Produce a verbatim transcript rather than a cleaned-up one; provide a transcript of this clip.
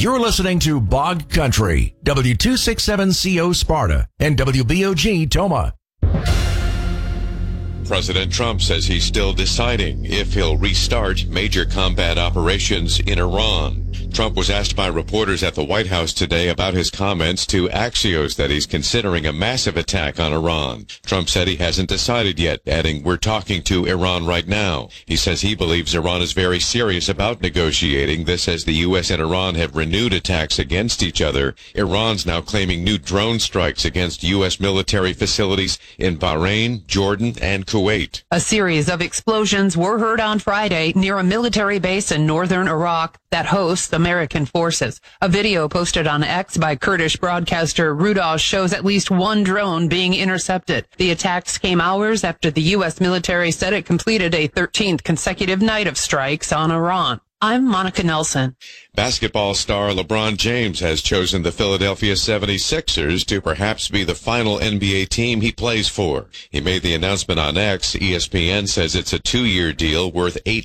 You're listening to Bog Country, W two sixty-seven C O Sparta and W B O G Toma. President Trump says he's still deciding if he'll restart major combat operations in Iran. Trump was asked by reporters at the White House today about his comments to Axios that he's considering a massive attack on Iran. Trump said he hasn't decided yet, adding, "We're talking to Iran right now." He says he believes Iran is very serious about negotiating this as the U S and Iran have renewed attacks against each other. Iran's now claiming new drone strikes against U S military facilities in Bahrain, Jordan, and Kuwait. A series of explosions were heard on Friday near a military base in northern Iraq that hosts American forces. A video posted on X by Kurdish broadcaster Rudolph shows at least one drone being intercepted. The attacks came hours after the U S military said it completed a thirteenth consecutive night of strikes on Iran. I'm Monica Nelson. Basketball star LeBron James has chosen the Philadelphia seventy-sixers to perhaps be the final N B A team he plays for. He made the announcement on X. E S P N says it's a two-year deal worth eight